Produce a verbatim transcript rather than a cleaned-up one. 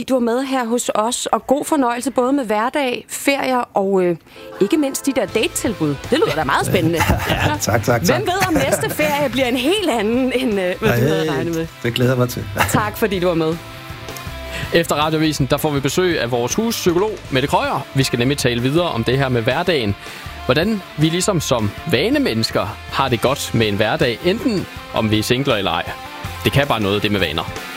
du var med her hos os. Og god fornøjelse både med hverdag, ferier og øh, ikke mindst de der date-tilbud. Det lyder da meget spændende. Ja, tak, tak, tak. Hvem ved, om næste ferie bliver en helt anden, end øh, hvad du havde regnet med. Det glæder jeg mig til. Tak, fordi du var med. Efter Radioavisen, der får vi besøg af vores huspsykolog, Mette Krøyer. Vi skal nemlig tale videre om det her med hverdagen. Hvordan vi ligesom som vanemennesker har det godt med en hverdag, enten om vi er singler eller ej. Det kan bare noget, det med vaner.